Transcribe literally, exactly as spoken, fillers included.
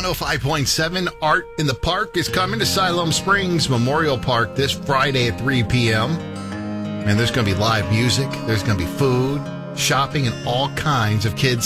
oh five point seven. Art in the Park is coming to Siloam Springs Memorial Park this Friday at three p.m. And there's going to be live music. There's going to be food, shopping, and all kinds of kids